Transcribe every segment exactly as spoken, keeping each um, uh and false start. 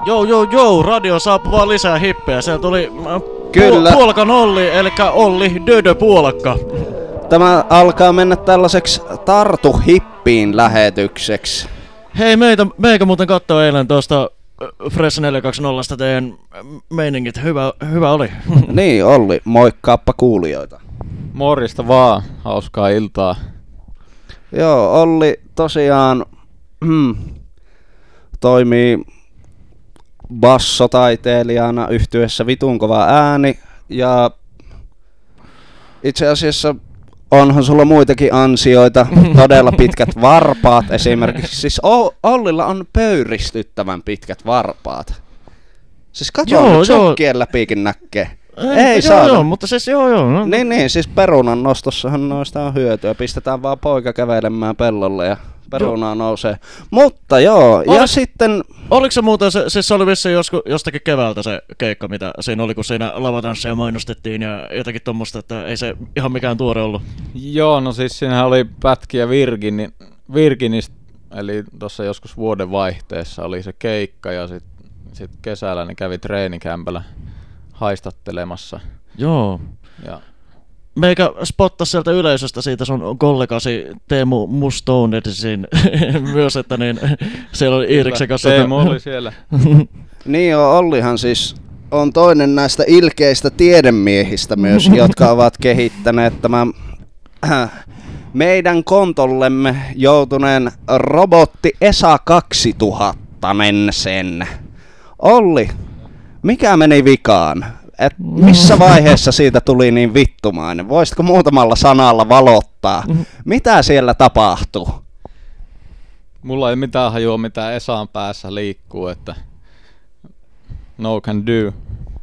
Joo, joo, joo, radio saapuu vaan lisää hippejä. Siellä tuli äh, Kyllä. Pu- Puolakan Olli, eli Olli Dödö Puolakka. Tämä alkaa mennä tällaiseksi Tartu Hippiin lähetykseksi. Hei, meitä, meikä muuten kattoi eilen tuosta Fresh neljä kaksikymmentä teidän meiningit. Hyvä, hyvä oli. Niin, Olli, moikkaappa kuulijoita. Morjesta vaan, hauskaa iltaa. Joo, Olli tosiaan hmm, toimii bassotaiteilijana yhtyessä Vitun kova ääni ja itse asiassa onhan sulla muitakin ansioita, todella pitkät varpaat esimerkiksi. Siis o- Ollilla on pöyristyttävän pitkät varpaat. Siis katso nyt sokkien läpikin näkee. Ei, Ei joo, joo, mutta siis joo joo. No. Niin, niin, siis perunan nostossahan noista on hyötyä. Pistetään vaan poika kävelemään pellolle ja perunaa joo. nousee. Mutta joo, Olik, ja sitten... Oliko se muuten, se, siis se oli vissiin josku, jostakin keväältä se keikka, mitä siinä oli, kun siinä lavatansseja mainostettiin ja jotakin tommoista, että ei se ihan mikään tuore ollut. Joo, no siis siinähän oli pätkiä Virgini, Virginistä, eli tuossa joskus vuoden vaihteessa oli se keikka ja sitten sit kesällä ne kävi treenikämpällä haistattelemassa. Joo. Ja meikä spottas sieltä yleisöstä siitä sun kollegasi Teemu Mustonedsin myös, että niin siellä oli Iiriksen kanssa. Teemu oli siellä. Niin joo, Ollihan siis on toinen näistä ilkeistä tiedemiehistä myös, jotka ovat kehittäneet tämän äh, meidän kontollemme joutuneen robotti Esa kaksituhatta sen. Olli, mikä meni vikaan? Et missä vaiheessa siitä tuli niin vittumainen? Voisitko muutamalla sanalla valottaa? Mitä siellä tapahtuu? Mulla ei mitään hajua, mitä Esan päässä liikkuu, että no can do.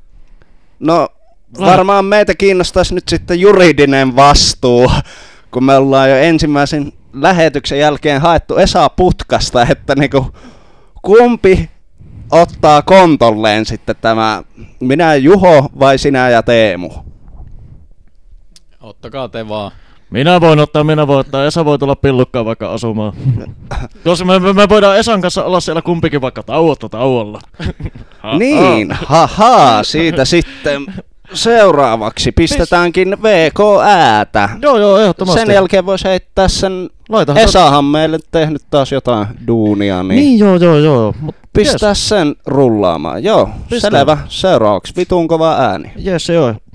No varmaan meitä kiinnostaisi nyt sitten juridinen vastuu, kun me ollaan jo ensimmäisen lähetyksen jälkeen haettu Esa putkasta, että niinku kumpi ottaa kontolleen sitten tämä, minä Juho vai sinä ja Teemu? Ottakaa te vaan. Minä voin ottaa, minä voin ottaa. Esa voi tulla pillukkaan vaikka asumaan. Koska me, me, me voidaan Esan kanssa olla siellä kumpikin vaikka tauotta tauolla. Ha, niin, haha, siitä sitten seuraavaksi pistetäänkin V K-äätä. Joo, joo, ehdottomasti. Sen jälkeen voisi heittää sen, Laitahan Esahan tot... meille tehnyt taas jotain duunia, niin, niin joo, joo, joo. Mut pistää yes. sen rullaamaan. Joo, Pistää. Selvä. Seuraavaksi vitun kova ääni. Jes, joo.